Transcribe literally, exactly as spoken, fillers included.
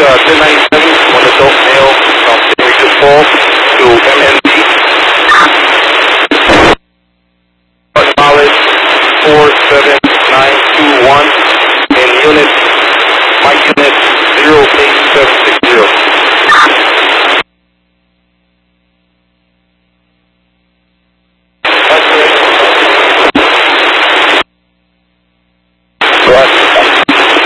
uh, ten ninety-seven, one adult male from Saint Regis Falls to M N D. Mileage four seven nine two one in unit, my unit zero eight seven six zero.